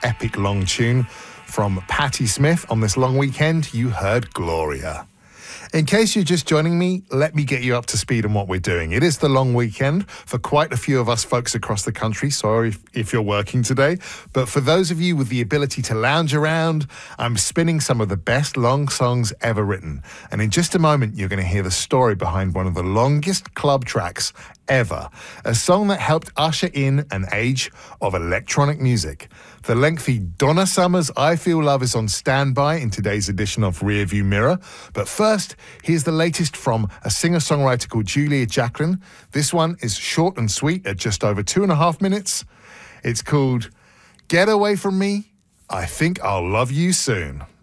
epic long tune from Patti Smith. On this long weekend, you heard Gloria. In case you're just joining me, let me get you up to speed on what we're doing. It is the long weekend for quite a few of us folks across the country. Sorry if you're working today. But for those of you with the ability to lounge around, I'm spinning some of the best long songs ever written. And in just a moment, you're going to hear the story behind one of the longest club tracks ever. A song that helped usher in an age of electronic music. The lengthy Donna Summer's I Feel Love is on standby in today's edition of Rearview Mirror. But first, here's the latest from a singer-songwriter called Julia Jacklin. This one is short and sweet at just over 2.5 minutes. It's called Get Away From Me, I Think I'll Love You Soon.